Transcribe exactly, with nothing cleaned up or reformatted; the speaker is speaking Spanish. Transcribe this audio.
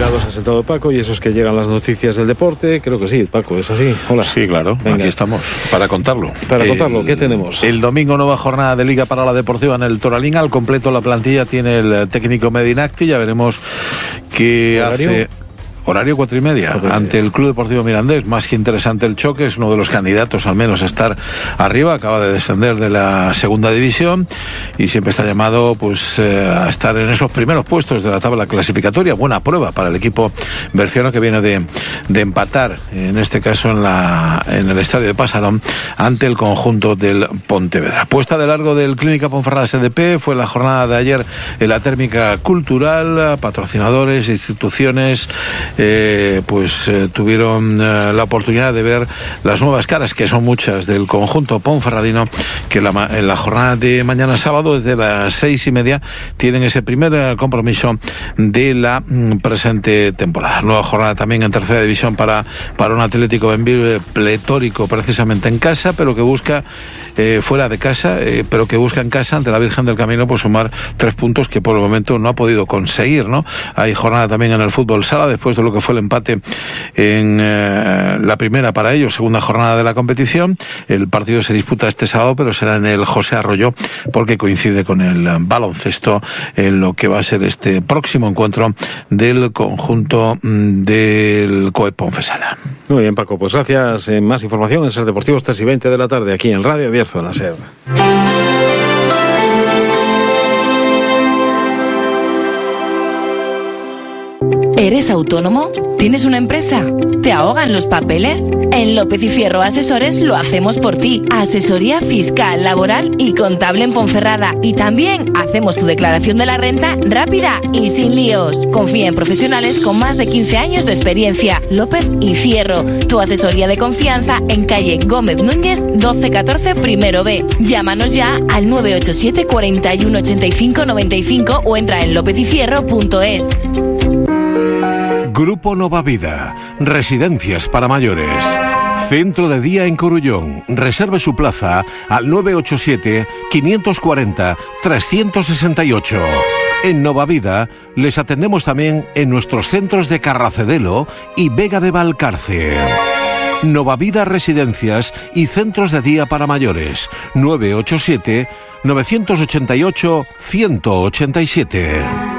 los ha sentado Paco y eso es que llegan las noticias del deporte. Creo que sí, Paco, es así. Hola. Sí, claro, Venga. Aquí estamos para contarlo. Para el, contarlo, ¿qué tenemos? El domingo nueva jornada de Liga para la Deportiva en el Toralín. Al completo la plantilla tiene el técnico Medinacti. Ya veremos qué hace... Horario cuatro y media, okay. Ante el Club Deportivo Mirandés. Más que interesante el choque, es uno de los candidatos al menos a estar arriba, acaba de descender de la segunda división y siempre está llamado pues eh, a estar en esos primeros puestos de la tabla clasificatoria. Buena prueba para el equipo berciano que viene de, de empatar, en este caso en, la, en el estadio de Pasarón, ante el conjunto del Pontevedra. Puesta de largo del Clínica Ponferrada S D P fue la jornada de ayer en la térmica cultural, patrocinadores, instituciones, Eh, pues eh, tuvieron eh, la oportunidad de ver las nuevas caras, que son muchas, del conjunto ponferradino, que la, en la jornada de mañana sábado, desde las seis y media, tienen ese primer eh, compromiso de la mm, presente temporada. Nueva jornada también en tercera división para, para un Atlético Benvibre pletórico precisamente en casa, pero que busca eh, fuera de casa, eh, pero que busca en casa ante la Virgen del Camino pues sumar tres puntos que por el momento no ha podido conseguir, ¿no? Hay jornada también en el fútbol sala después de lo que fue el empate en eh, la primera para ellos, segunda jornada de la competición. El partido se disputa este sábado, pero será en el José Arroyo, porque coincide con el baloncesto en lo que va a ser este próximo encuentro del conjunto del COE Ponfesala. Muy bien, Paco, pues gracias. Eh, más información en Ser Deportivos, tres y veinte de la tarde, aquí en Radio Bierzo, en la SER. ¿Eres autónomo? ¿Tienes una empresa? ¿Te ahogan los papeles? En López y Fierro Asesores lo hacemos por ti. Asesoría fiscal, laboral y contable en Ponferrada. Y también hacemos tu declaración de la renta rápida y sin líos. Confía en profesionales con más de quince años de experiencia. López y Fierro, tu asesoría de confianza en calle Gómez Núñez doce catorce primero B. Llámanos ya al nueve ocho siete, cuarenta y uno, ochenta y cinco, noventa y cinco o entra en lópez y fierro punto es. Grupo Nova Vida, residencias para mayores. Centro de día en Corullón. Reserve su plaza al nueve ocho siete, quinientos cuarenta, trescientos sesenta y ocho. En Nova Vida les atendemos también en nuestros centros de Carracedelo y Vega de Valcarce. Nova Vida Residencias y Centros de Día para Mayores. nueve ocho siete, nueve ocho ocho, uno cero ocho siete.